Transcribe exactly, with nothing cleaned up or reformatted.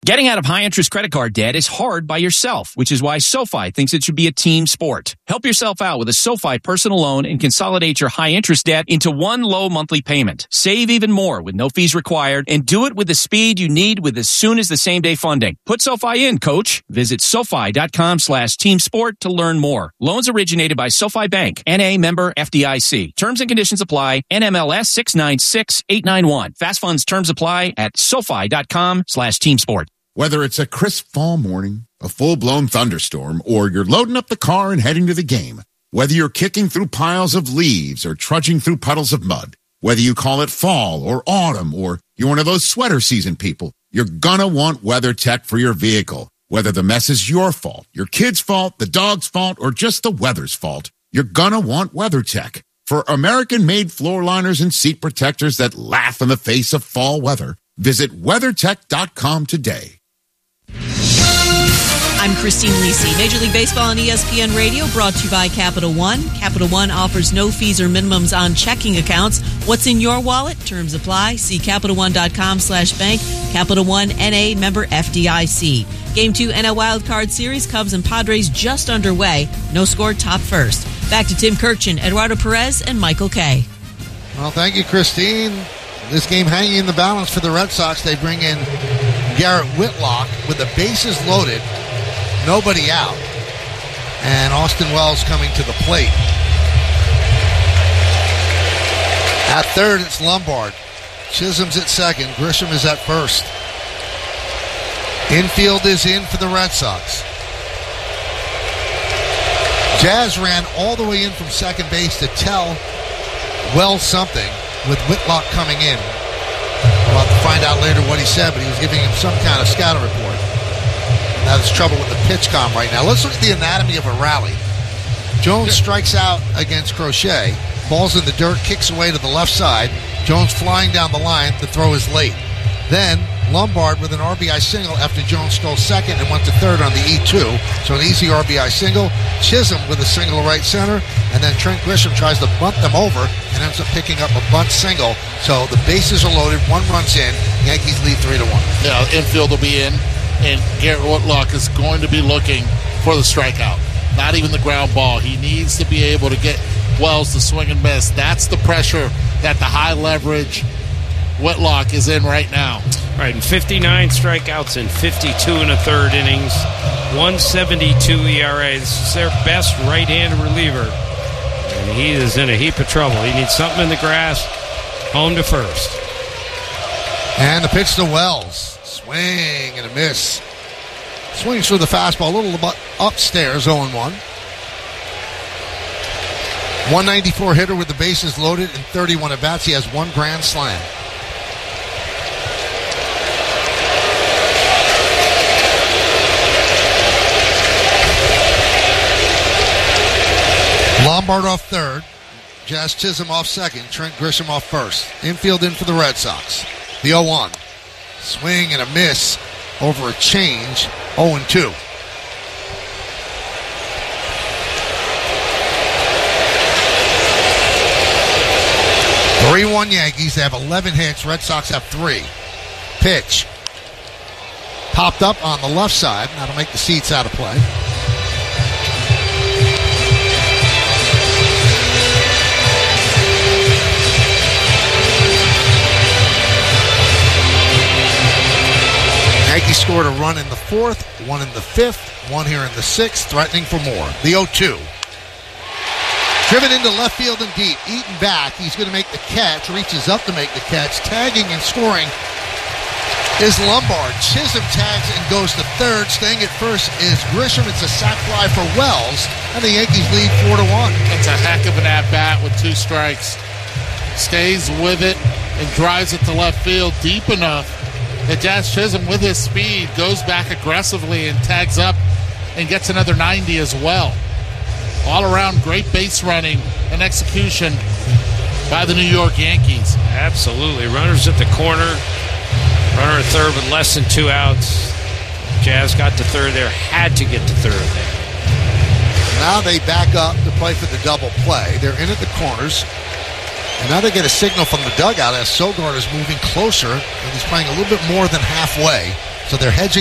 Getting out of high-interest credit card debt is hard by yourself, which is why SoFi thinks it should be a team sport. Help yourself out with a SoFi personal loan and consolidate your high-interest debt into one low monthly payment. Save even more with no fees required, and do it with the speed you need with as soon as the same-day funding. Put SoFi in, coach. Visit SoFi.com slash team sport to learn more. Loans originated by SoFi Bank, N A member F D I C. Terms and conditions apply. N M L S six nine six eight nine one. Fast funds terms apply at SoFi.com slash team sport. Whether it's a crisp fall morning, a full-blown thunderstorm, or you're loading up the car and heading to the game, whether you're kicking through piles of leaves or trudging through puddles of mud, whether you call it fall or autumn, or you're one of those sweater season people, you're gonna want WeatherTech for your vehicle. Whether the mess is your fault, your kid's fault, the dog's fault, or just the weather's fault, you're gonna want WeatherTech. For American-made floor liners and seat protectors that laugh in the face of fall weather, visit WeatherTech dot com today. I'm Christine Lisi. Major League Baseball on E S P N Radio, brought to you by Capital One. Capital One offers no fees or minimums on checking accounts. What's in your wallet? Terms apply. See Capital One dot com slash bank. Capital One N A member F D I C. Game two N L Wild Card Series, Cubs and Padres just underway. No score, top first. Back to Tim Kirchin, Eduardo Perez, and Michael Kay. Well, thank you, Christine. This game hanging in the balance for the Red Sox. They bring in Garrett Whitlock with the bases loaded, nobody out, and Austin Wells coming to the plate. At third, it's Lombard. Chisholm's at second. Grisham is at first. Infield is in for the Red Sox. Jazz ran all the way in from second base to tell Wells something, with Whitlock coming in. We'll have to find out later what he said, but he was giving him some kind of scouting report. Now there's trouble with the pitch com right now. Let's look at the anatomy of a rally. Jones strikes out against Crochet. Ball's in the dirt, kicks away to the left side. Jones flying down the line. The throw is late. Then Lombard with an R B I single after Jones stole second and went to third on the E two. So an easy R B I single. Chisholm with a single to right center. And then Trent Grisham tries to bunt them over and ends up picking up a bunt single. So the bases are loaded. One run's in. Yankees lead three to one. Yeah, infield will be in. And Garrett Whitlock is going to be looking for the strikeout. Not even the ground ball. He needs to be able to get Wells to swing and miss. That's the pressure that the high leverage Whitlock is in right now. Right, and fifty-nine strikeouts in fifty-two and a third innings, one seventy-two E R A. This is their best right-handed reliever, and he is in a heap of trouble. He needs something in the grass. Home to first. And the pitch to Wells. Swing and a miss. Swings for the fastball, a little bit upstairs, oh and one. one ninety-four hitter with the bases loaded and thirty-one at-bats. He has one grand slam. Lombard off third. Jazz Chisholm off second. Trent Grisham off first. Infield in for the Red Sox. The oh one. Swing and a miss over a change. oh and two. three one Yankees. They have eleven hits. Red Sox have three. Pitch. Popped up on the left side. That'll make the seats out of play. Yankees scored a run in the fourth, one in the fifth, one here in the sixth, threatening for more. The oh two. Driven into left field and deep. Eaton back. He's going to make the catch. Reaches up to make the catch. Tagging and scoring is Lombard. Chisholm tags and goes to third. Staying at first is Grisham. It's a sac fly for Wells. And the Yankees lead four to one. It's a heck of an at-bat with two strikes. Stays with it and drives it to left field deep enough that Jazz Chisholm, with his speed, goes back aggressively and tags up and gets another ninety as well. All around, great base running and execution by the New York Yankees. Absolutely. Runners at the corner. Runner at third with less than two outs. Jazz got to third there. Had to get to third there. Now they back up to play for the double play. They're in at the corners. And now they get a signal from the dugout as Sogard is moving closer, and he's playing a little bit more than halfway. So they're hedging